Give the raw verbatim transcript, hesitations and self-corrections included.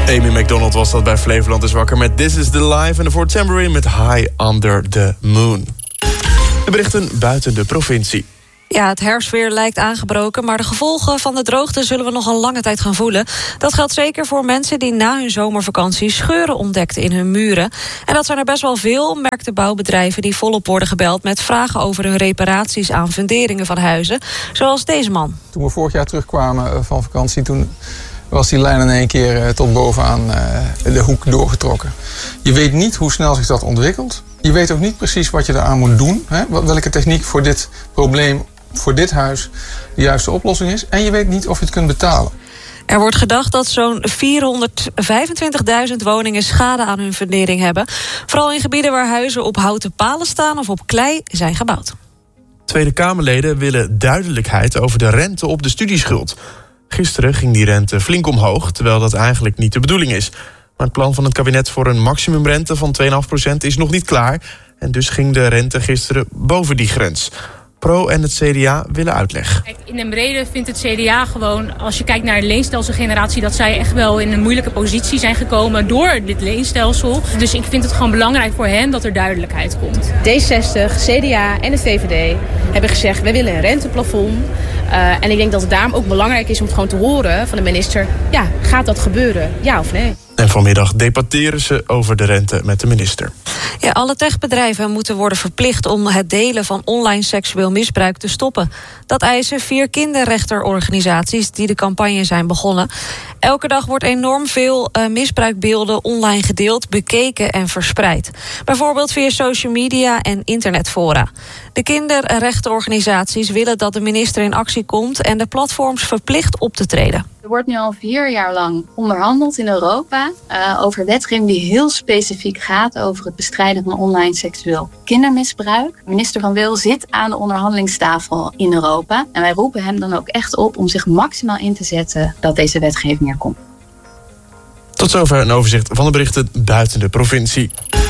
Amy McDonald was dat bij Flevoland is wakker met This is the Life... en daarvoor Tambourine met High Under the Moon. De berichten buiten de provincie. Ja, het herfstweer lijkt aangebroken, maar de gevolgen van de droogte zullen we nog een lange tijd gaan voelen. Dat geldt zeker voor mensen die na hun zomervakantie scheuren ontdekten in hun muren. En dat zijn er best wel veel, merkten bouwbedrijven die volop worden gebeld met vragen over hun reparaties aan funderingen van huizen. Zoals deze man. Toen we vorig jaar terugkwamen van vakantie, toen was die lijn in één keer tot bovenaan de hoek doorgetrokken. Je weet niet hoe snel zich dat ontwikkelt. Je weet ook niet precies wat je eraan moet doen. Hè? Welke techniek voor dit probleem, voor dit huis, de juiste oplossing is. En je weet niet of je het kunt betalen. Er wordt gedacht dat zo'n vierhonderdvijfentwintigduizend woningen schade aan hun fundering hebben. Vooral in gebieden waar huizen op houten palen staan of op klei zijn gebouwd. Tweede Kamerleden willen duidelijkheid over de rente op de studieschuld. Gisteren ging die rente flink omhoog, terwijl dat eigenlijk niet de bedoeling is. Maar het plan van het kabinet voor een maximumrente van twee komma vijf procent is nog niet klaar. En dus ging de rente gisteren boven die grens. Pro en het C D A willen uitleg. Kijk, in den brede vindt het C D A gewoon, als je kijkt naar de leenstelselgeneratie, dat zij echt wel in een moeilijke positie zijn gekomen door dit leenstelsel. Dus ik vind het gewoon belangrijk voor hen dat er duidelijkheid komt. D zestig, C D A en de V V D hebben gezegd, wij willen een renteplafond. Uh, en ik denk dat het daarom ook belangrijk is om het gewoon te horen van de minister. Ja, gaat dat gebeuren? Ja of nee? En vanmiddag debatteren ze over de rente met de minister. Ja, alle techbedrijven moeten worden verplicht om het delen van online seksueel misbruik te stoppen. Dat eisen vier kinderrechterorganisaties die de campagne zijn begonnen. Elke dag wordt enorm veel uh, misbruikbeelden online gedeeld, bekeken en verspreid. Bijvoorbeeld via social media en internetfora. De kinderrechtenorganisaties willen dat de minister in actie komt en de platforms verplicht op te treden. Er wordt nu al vier jaar lang onderhandeld in Europa uh, over wetgeving die heel specifiek gaat over het bestrijden van online seksueel kindermisbruik. Minister Van Wil zit aan de onderhandelingstafel in Europa. En wij roepen hem dan ook echt op om zich maximaal in te zetten dat deze wetgeving er komt. Tot zover een overzicht van de berichten buiten de provincie.